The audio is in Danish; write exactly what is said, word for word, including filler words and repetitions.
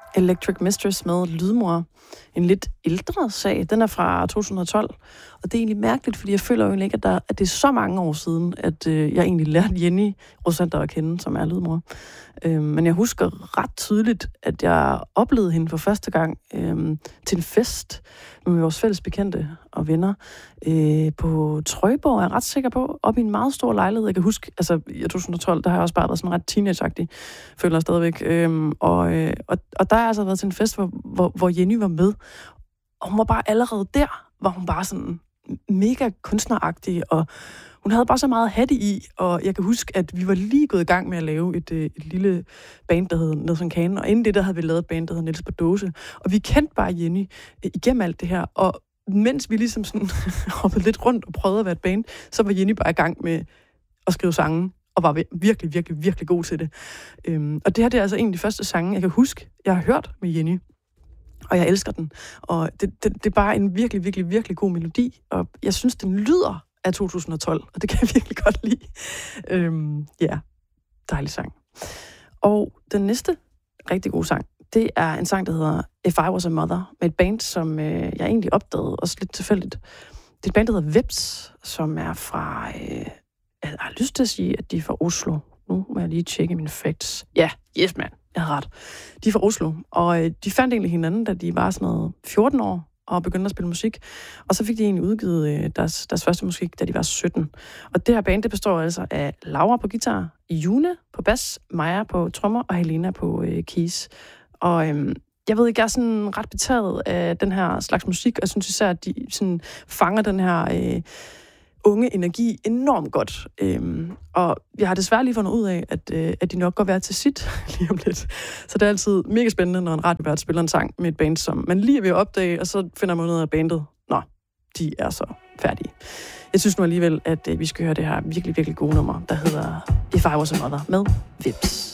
Electric Mistress med Lydmor. En lidt ældre sag. Den er fra to tusind og tolv. Og det er egentlig mærkeligt, fordi jeg føler jo egentlig ikke, at, der, at det er så mange år siden, at øh, jeg egentlig lærte Jenny Rossander at kende, som er Lydmor. Øh, men jeg husker ret tydeligt, at jeg oplevede hende for første gang øh, til en fest med vores fælles bekendte og venner øh, på Trøjborg, er jeg ret sikker på, op i en meget stor lejlighed. Jeg kan huske, altså i to tusind og tolv, der har jeg også bare været sådan ret teenage-agtig, føler jeg stadigvæk. Øh, og, øh, og, og der har jeg altså været til en fest, hvor, hvor, hvor Jenny var med, og hun var bare allerede der, var hun bare sådan mega kunstneragtig, og hun havde bare så meget hat i, og jeg kan huske, at vi var lige gået i gang med at lave et, et lille band, der hed Nelson Kane, og inden det, der havde vi lavet et band, der hed Niels på Dåse, og vi kendte bare Jenny igennem alt det her, og mens vi ligesom sådan hoppede lidt rundt og prøvede at være et band, så var Jenny bare i gang med at skrive sange, og var virkelig, virkelig, virkelig god til det. Øhm, og det her, det er altså en af de første sange, jeg kan huske, jeg har hørt med Jenny, og jeg elsker den. Og det, det, det er bare en virkelig, virkelig, virkelig god melodi, og jeg synes, den lyder af to tusind og tolv, og det kan jeg virkelig godt lide. Øhm, ja, dejlig sang. Og den næste rigtig gode sang, det er en sang, der hedder If I Was a Mother, med et band, som øh, jeg egentlig opdagede, også lidt tilfældigt. Det er et band, der hedder Vips, som er fra, øh, jeg har lyst til at sige, at de er fra Oslo. Nu må jeg lige tjekke mine facts. Ja, yes man, jeg har ret. De er fra Oslo, og øh, de fandt egentlig hinanden, da de var sådan noget fjorten år, og begyndte at spille musik. Og så fik de egentlig udgivet øh, deres, deres første musik, da de var sytten. Og det her band, det består altså af Laura på guitar, June på bas, Maja på trommer og Helena på øh, keys. Og øh, jeg ved ikke, jeg er sådan ret betaget af den her slags musik, og jeg synes især, at de sådan fanger den her øh, unge energi enormt godt. Øhm, og jeg har desværre lige fundet ud af, at, øh, at de nok går være til sit lige om lidt. Så det er altid mega spændende, når en radiovært spiller en sang med et band, som man lige er ved at opdage, og så finder man ud af bandet. Nå, de er så færdige. Jeg synes nu alligevel, at øh, vi skal høre det her virkelig, virkelig gode nummer, der hedder If I Was a Mother med Vips.